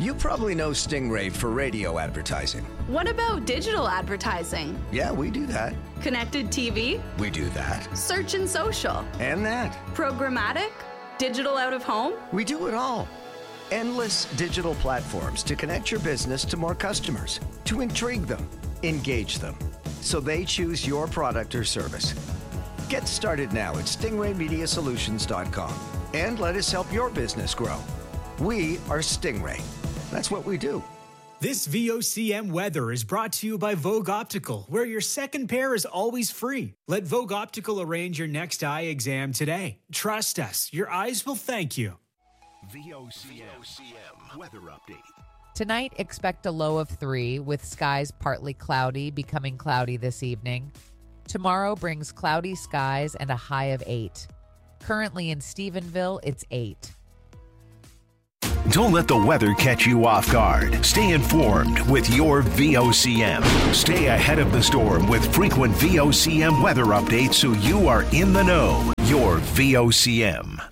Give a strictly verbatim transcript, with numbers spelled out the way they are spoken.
You probably know Stingray for radio advertising. What about digital advertising? Yeah, we do that. Connected T V? We do that. Search and social? And that. Programmatic? Digital out of home? We do it all. Endless digital platforms to connect your business to more customers, to intrigue them, engage them, so they choose your product or service. Get started now at stingray media solutions dot com and let us help your business grow. We are Stingray. That's what we do. This V O C M weather is brought to you by Vogue Optical, where your second pair is always free. Let Vogue Optical arrange your next eye exam today. Trust us, your eyes will thank you. V O C M weather update. Tonight, expect a low of three with skies partly cloudy, becoming cloudy this evening. Tomorrow brings cloudy skies and a high of eight. Currently in Stephenville, it's eight. Don't let the weather catch you off guard. Stay informed with your V O C M. Stay ahead of the storm with frequent V O C M weather updates so you are in the know. Your V O C M.